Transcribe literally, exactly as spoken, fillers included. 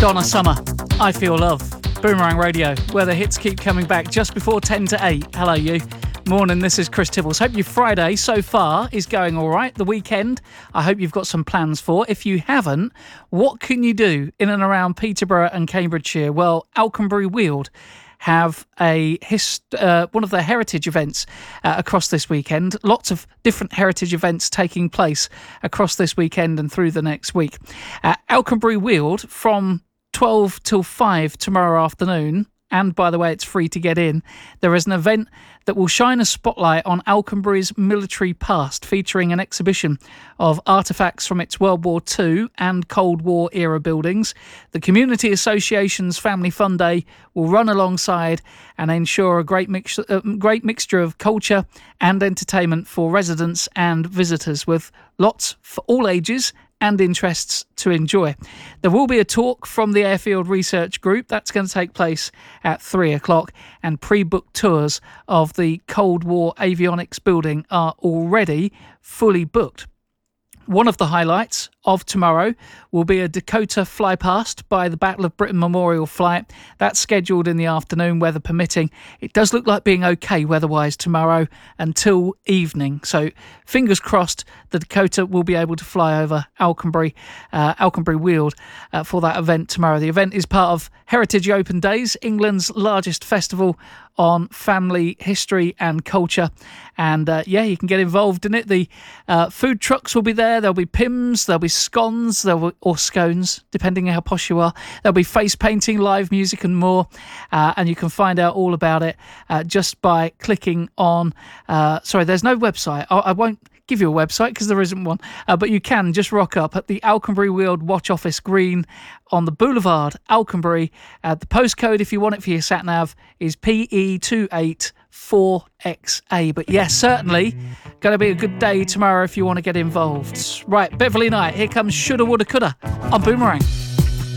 Donna Summer, I Feel Love. Boomerang Radio, where the hits keep coming back just before ten to eight. Hello, you. Morning, this is Chris Tibbles. Hope your Friday so far is going all right. The weekend, I hope you've got some plans for. If you haven't, what can you do in and around Peterborough and Cambridgeshire? Well, Alconbury Weald have a hist- uh, one of their heritage events uh, across this weekend. Lots of different heritage events taking place across this weekend and through the next week. Uh, Alconbury Weald from twelve till five tomorrow afternoon. And by the way, it's free to get in. There is an event that will shine a spotlight on Alconbury's military past, featuring an exhibition of artefacts from its World War Two and Cold War era buildings. The Community Association's Family Fun Day will run alongside and ensure a great, mix- uh, great mixture of culture and entertainment for residents and visitors, with lots for all ages and interests to enjoy. There will be a talk from the Airfield Research Group. That's going to take place at three o'clock, and pre-booked tours of the Cold War Avionics building are already fully booked. One of the highlights of tomorrow will be a Dakota flypast by the Battle of Britain Memorial flight. That's scheduled in the afternoon, weather permitting. It does look like being okay weather-wise tomorrow until evening. So fingers crossed the Dakota will be able to fly over Alconbury, uh, Alconbury Weald uh, for that event tomorrow. The event is part of Heritage Open Days, England's largest festival on family history and culture. And uh, yeah, you can get involved in it. The uh, food trucks will be there. There'll be Pims, there'll be scones, there'll be, or scones, depending on how posh you are. There'll be face painting, live music and more. Uh, and you can find out all about it uh, just by clicking on... Uh, sorry, there's no website. I, I won't give you a website because there isn't one, uh, but you can just rock up at the Alconbury Weald Watch Office Green on the Boulevard, Alconbury. Uh, the postcode, if you want it for your sat-nav, is P E two eight four X A. But yes, certainly going to be a good day tomorrow if you want to get involved. Right, Beverly Knight, here comes Shoulda, Woulda, Coulda on Boomerang.